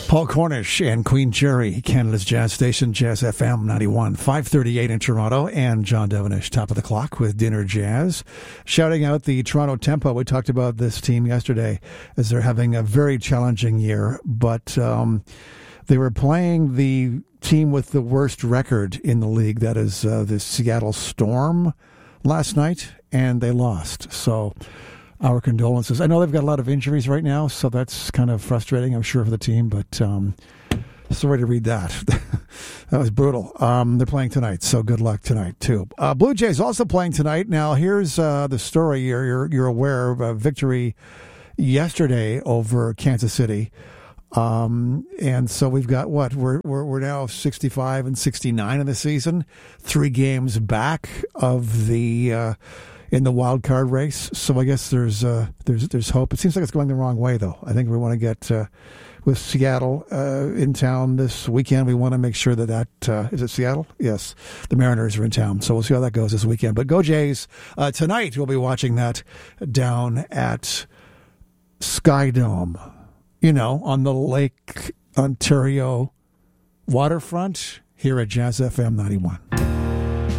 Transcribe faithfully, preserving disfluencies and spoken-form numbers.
Paul Cornish and Queen Jerry, Canada's jazz station, Jazz F M ninety-one, five thirty-eight in Toronto, and John Devonish, top of the clock with Dinner Jazz. Shouting out the Toronto Tempo. We talked about this team yesterday as they're having a very challenging year, but um, they were playing the team with the worst record in the league, that is uh, the Seattle Storm, last night, and they lost. So our condolences. I know they've got a lot of injuries right now, so that's kind of frustrating, I'm sure, for the team, but um, sorry to read that. That was brutal. Um, they're playing tonight, so good luck tonight, too. Uh, Blue Jays also playing tonight. Now, here's uh, the story. You're, you're, you're aware of a victory yesterday over Kansas City. Um, and so we've got what? We're, we're, we're now sixty-five and sixty-nine in the season, three games back of the... Uh, in the wild card race, so I guess there's uh, there's there's hope. It seems like it's going the wrong way, though. I think we want to get uh, with Seattle uh, in town this weekend. We want to make sure that that uh, is it Seattle? Yes, the Mariners are in town, so we'll see how that goes this weekend. But go Jays! Uh, tonight we'll be watching that down at Sky Dome, you know, on the Lake Ontario waterfront here at Jazz F M ninety-one.